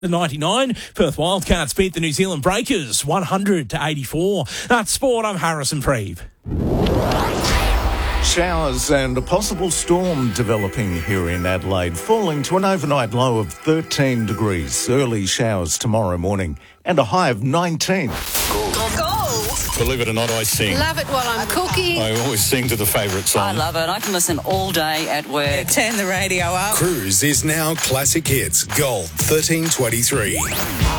The 99, Perth Wildcats beat the New Zealand Breakers 100-84. That's sport. I'm Harrison Preeve. Showers and a possible storm developing here in Adelaide, falling to an overnight low of 13 degrees. Early showers tomorrow morning and a high of 19. Believe it or not, I sing. Love it while I'm cooking. I always sing to the favourite song. I love it. I can listen all day at work. Turn the radio up. Cruise is now Classic Hits Gold 1323.